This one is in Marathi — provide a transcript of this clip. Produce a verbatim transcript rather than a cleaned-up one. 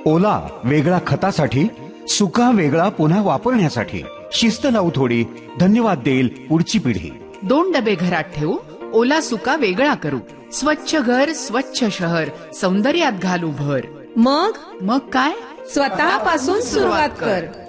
ओला वेगळा खतासाठी, सुका वेगळा पुन्हा वापरण्यासाठी. शिस्त लावू थोडी, धन्यवाद देईल पुढची पिढी. दोन डबे घरात ठेवू, ओला सुका वेगळा करू. स्वच्छ घर स्वच्छ शहर, सौंदर्यात घालू भर. मग मग काय, स्वतःपासून सुरुवात कर.